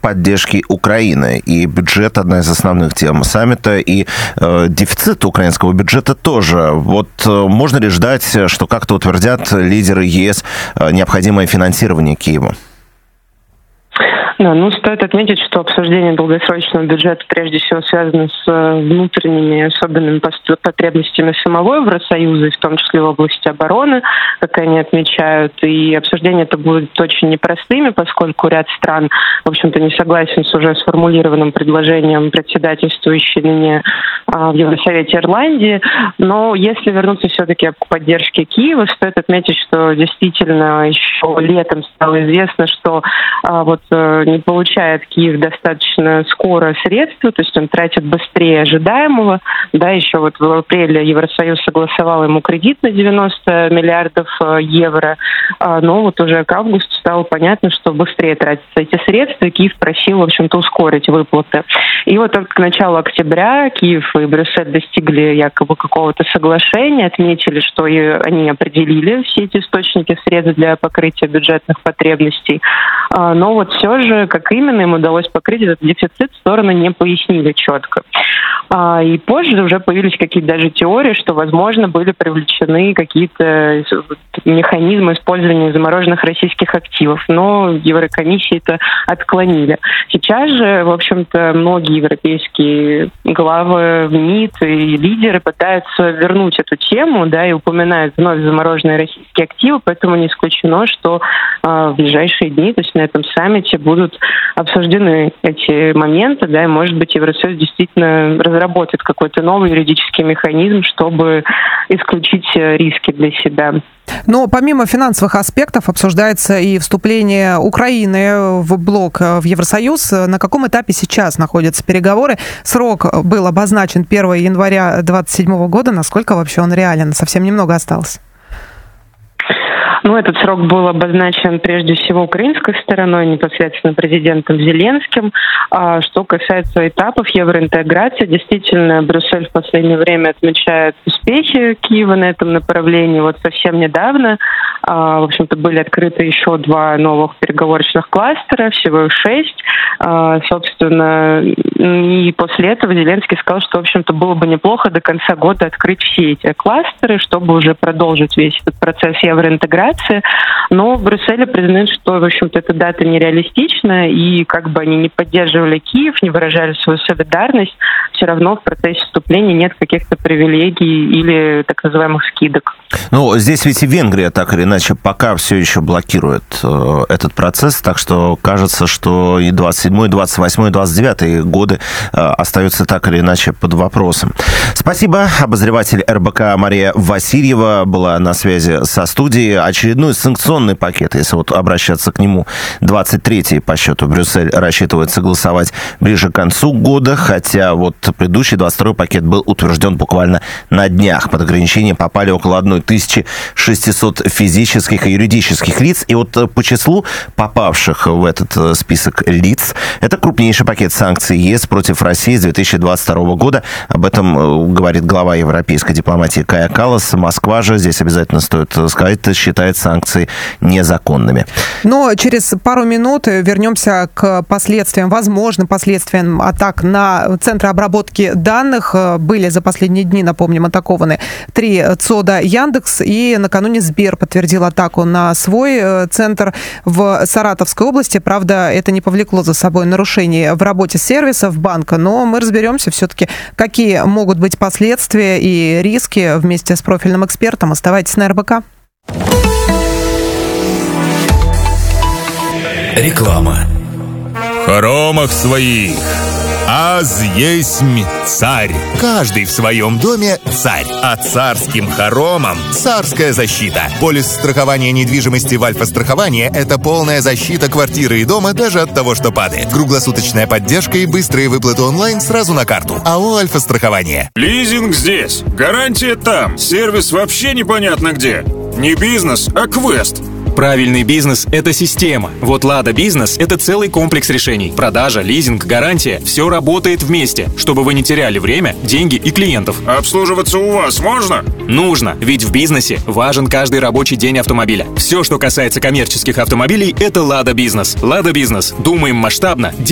поддержки Украины. И бюджет – одна из основных тем саммита, и дефицит украинского бюджета тоже. Вот можно ли ждать, что как-то утвердят лидеры ЕС необходимое финансирование Киеву? Да, стоит отметить, что обсуждение долгосрочного бюджета прежде всего связано с внутренними особенными потребностями самого Евросоюза, в том числе в области обороны, как они отмечают. И обсуждение это будет очень непростыми, поскольку ряд стран, в общем-то, не согласен с уже сформулированным предложением председательствующей ныне в Евросовете Ирландии. Но если вернуться все-таки к поддержке Киева, стоит отметить, что действительно еще летом стало известно, что не получает Киев достаточно скоро средства, то есть он тратит быстрее ожидаемого. Да, еще в апреле Евросоюз согласовал ему кредит на 90 миллиардов евро, но уже к августу стало понятно, что быстрее тратятся эти средства, и Киев просил, в общем-то, ускорить выплаты. И только к началу октября Киев и Брюссель достигли якобы какого-то соглашения, отметили, что они определили все эти источники средств для покрытия бюджетных потребностей. Но все же, как именно им удалось покрыть этот дефицит, стороны не пояснили четко. И позже уже появились какие-то даже теории, что, возможно, были привлечены какие-то механизмы использования замороженных российских активов. Но Еврокомиссии это отклонили. Сейчас же, в общем-то, многие европейские главы МИД и лидеры пытаются вернуть эту тему, да, и упоминают вновь замороженные российские активы, поэтому не исключено, что в ближайшие дни, то есть на этом саммите, будут обсуждены эти моменты, да, и, может быть, Евросоюз действительно разработает какой-то новый юридический механизм, чтобы исключить риски для себя. Но помимо финансовых аспектов обсуждается и вступление Украины в блок в Евросоюз. На каком этапе сейчас находятся переговоры? Срок был обозначен 1 января 2027 года. Насколько вообще он реален? Совсем немного осталось. Этот срок был обозначен прежде всего украинской стороной, непосредственно президентом Зеленским. Что касается этапов евроинтеграции, действительно, Брюссель в последнее время отмечает успехи Киева на этом направлении. Совсем недавно, в общем-то, были открыты еще 2 новых переговорочных кластера, всего их 6. Собственно, и после этого Зеленский сказал, что, в общем-то, было бы неплохо до конца года открыть все эти кластеры, чтобы уже продолжить весь этот процесс евроинтеграции. Но в Брюсселе признают, что, в общем-то, эта дата нереалистична, и как бы они не поддерживали Киев, не выражали свою солидарность, все равно в процессе вступления нет каких-то привилегий или так называемых скидок. Здесь ведь и Венгрия так или иначе пока все еще блокирует этот процесс, так что кажется, что и 27-й, 28-й, 29-й годы остаются так или иначе под вопросом. Спасибо. Обозреватель РБК Мария Васильева была на связи со студией. Очередной санкционный пакет, если обращаться к нему, 23-й по счету, Брюссель рассчитывает согласовать ближе к концу года, хотя предыдущий 22-й пакет был утвержден буквально на днях. Под ограничения попали около 1600 физических и юридических лиц, и по числу попавших в этот список лиц, это крупнейший пакет санкций ЕС против России с 2022 года. Об этом говорит глава европейской дипломатии Кая Каллас. Москва же, здесь обязательно стоит сказать, считает санкции незаконными. Но через пару минут вернемся к последствиям, возможным последствиям атак на центры обработки данных. Были за последние дни, напомним, атакованы 3 ЦОДа Яндекс, и накануне Сбер подтвердил атаку на свой центр в Саратовской области. Правда, это не повлекло за собой нарушений в работе сервисов банка, но мы разберемся все-таки, какие могут быть последствия и риски вместе с профильным экспертом. Оставайтесь на РБК. Реклама. В хоромах своих аз есмь царь. Каждый в своем доме царь. А царским хоромам царская защита. Полис страхования недвижимости в Альфа-страховании – это полная защита квартиры и дома даже от того, что падает. Круглосуточная поддержка и быстрые выплаты онлайн сразу на карту. АО «Альфа-страхование». Лизинг здесь, гарантия там, сервис вообще непонятно где. Не бизнес, а квест. Правильный бизнес – это система. Лада Бизнес – это целый комплекс решений. Продажа, лизинг, гарантия – все работает вместе, чтобы вы не теряли время, деньги и клиентов. Обслуживаться у вас можно? Нужно, ведь в бизнесе важен каждый рабочий день автомобиля. Все, что касается коммерческих автомобилей – это Лада Бизнес. Лада Бизнес. Думаем масштабно.